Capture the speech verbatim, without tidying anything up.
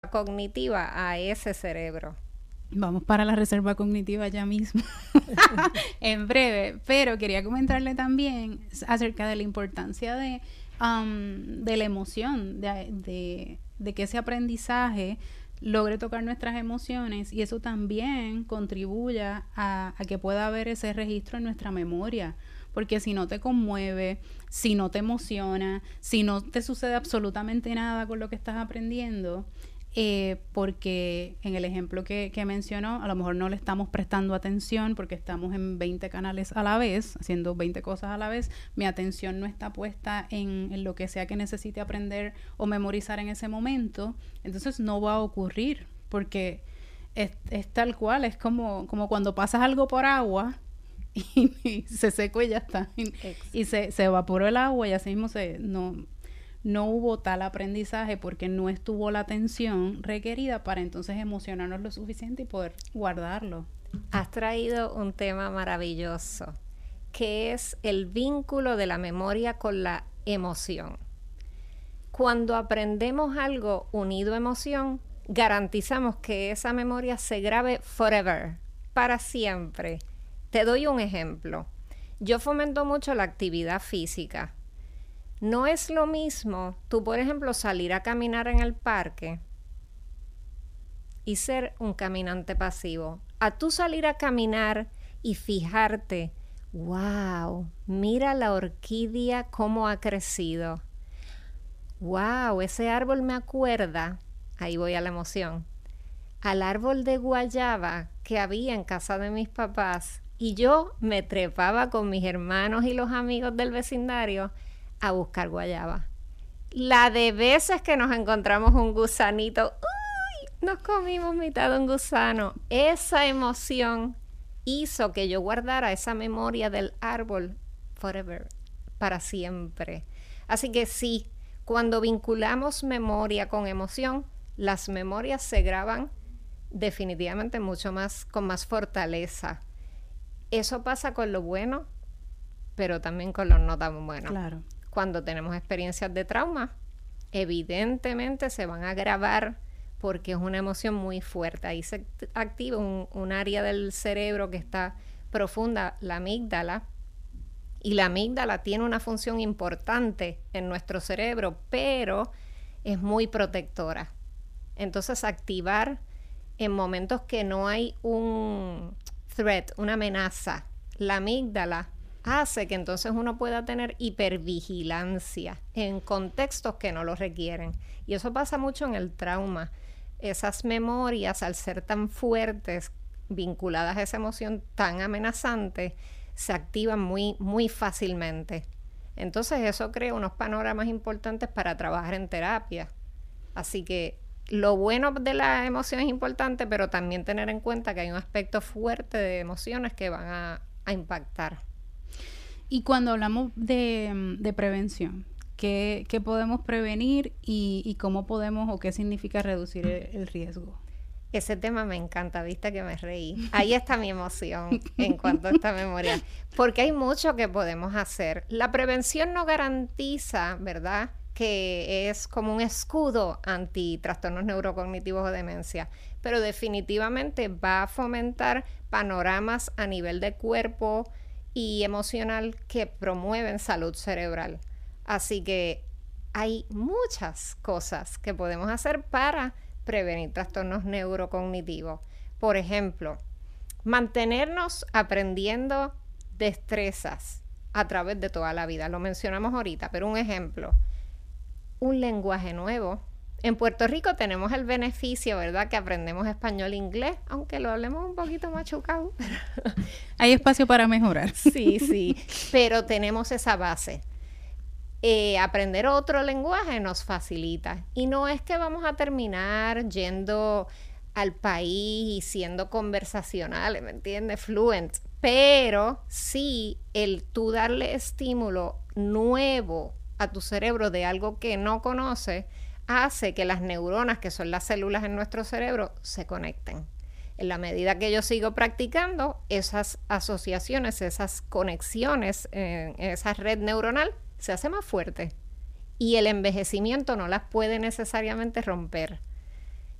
cognitiva a ese cerebro. Vamos para la reserva cognitiva ya mismo, en breve, pero quería comentarle también acerca de la importancia de, um, de la emoción, de, de, de que ese aprendizaje logre tocar nuestras emociones y eso también contribuya a, a que pueda haber ese registro en nuestra memoria, porque si no te conmueve, si no te emociona, si no te sucede absolutamente nada con lo que estás aprendiendo, Eh, porque en el ejemplo que, que mencionó, a lo mejor no le estamos prestando atención porque estamos en veinte canales a la vez, haciendo veinte cosas a la vez, mi atención no está puesta en, en lo que sea que necesite aprender o memorizar en ese momento, entonces no va a ocurrir, porque es, es tal cual, es como, como cuando pasas algo por agua y, y se secó y ya está, y, y se, se evaporó el agua y así mismo se... no no hubo tal aprendizaje porque no estuvo la atención requerida para entonces emocionarnos lo suficiente y poder guardarlo. Has traído un tema maravilloso, que es el vínculo de la memoria con la emoción. Cuando aprendemos algo unido a emoción, garantizamos que esa memoria se grabe forever, para siempre. Te doy un ejemplo. Yo fomento mucho la actividad física. No es lo mismo tú, por ejemplo, salir a caminar en el parque y ser un caminante pasivo. A tú salir a caminar y fijarte, wow, mira la orquídea cómo ha crecido. Wow, ese árbol me acuerda, ahí voy a la emoción, al árbol de guayaba que había en casa de mis papás y yo me trepaba con mis hermanos y los amigos del vecindario a buscar guayaba. La de veces que nos encontramos un gusanito, ¡uy! Nos comimos mitad de un gusano. Esa emoción hizo que yo guardara esa memoria del árbol forever, para siempre. Así que sí, cuando vinculamos memoria con emoción, las memorias se graban definitivamente mucho más, con más fortaleza. Eso pasa con lo bueno, pero también con lo no tan bueno. Claro. Cuando tenemos experiencias de trauma, evidentemente se van a grabar porque es una emoción muy fuerte. Ahí se activa un, un área del cerebro que está profunda, la amígdala, y la amígdala tiene una función importante en nuestro cerebro, pero es muy protectora. Entonces, activar en momentos que no hay un threat, una amenaza, la amígdala hace que entonces uno pueda tener hipervigilancia en contextos que no lo requieren. Y eso pasa mucho en el trauma. Esas memorias, al ser tan fuertes, vinculadas a esa emoción tan amenazante, se activan muy, muy fácilmente. Entonces eso crea unos panoramas importantes para trabajar en terapia. Así que lo bueno de la emoción es importante, pero también tener en cuenta que hay un aspecto fuerte de emociones que van a, a impactar. Y cuando hablamos de, de prevención, ¿qué, qué podemos prevenir y, y cómo podemos o qué significa reducir el, el riesgo? Ese tema me encanta, viste que me reí. Ahí está mi emoción en cuanto a esta memoria. Porque hay mucho que podemos hacer. La prevención no garantiza, ¿verdad?, que es como un escudo anti trastornos neurocognitivos o demencia, pero definitivamente va a fomentar panoramas a nivel de cuerpo y emocional que promueven salud cerebral. Así que hay muchas cosas que podemos hacer para prevenir trastornos neurocognitivos. Por ejemplo, mantenernos aprendiendo destrezas a través de toda la vida. Lo mencionamos ahorita, pero un ejemplo, un lenguaje nuevo. En Puerto Rico tenemos el beneficio, ¿verdad?, que aprendemos español e inglés, aunque lo hablemos un poquito machucado. Hay espacio para mejorar. Sí, sí, pero tenemos esa base. Eh, aprender otro lenguaje nos facilita. Y no es que vamos a terminar yendo al país y siendo conversacionales, ¿me entiendes? Fluent. Pero sí, el tú darle estímulo nuevo a tu cerebro de algo que no conoce, hace que las neuronas, que son las células en nuestro cerebro, se conecten. En la medida que yo sigo practicando, esas asociaciones, esas conexiones en esa red neuronal se hace más fuerte. Y el envejecimiento no las puede necesariamente romper.